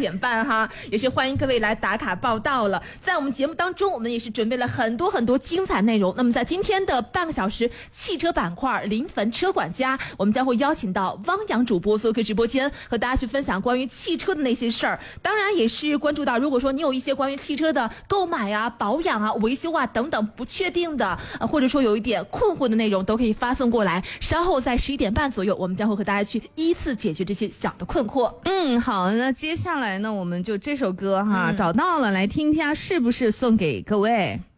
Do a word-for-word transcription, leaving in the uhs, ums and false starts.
点半哈，也是欢迎各位来打卡报道了。在我们节目当中，我们也是准备了很多很多精彩内容。那么在今天的半个小时汽车板块临汾车管家，我们将会邀请到汪洋主播做客直播间，和大家去分享关于汽车的那些事儿。当然也是关注到，如果说你有一些关于汽车的购买啊、保养啊、维修啊等等不确定的，呃，或者说有一点困惑的内容，都可以发送过来。稍后在十一点半左右，我们将会和大家去依次解决这些小的困惑。 嗯，好，那接下来呢，我们就这首歌哈、嗯、找到了，来听听是不是送给各位。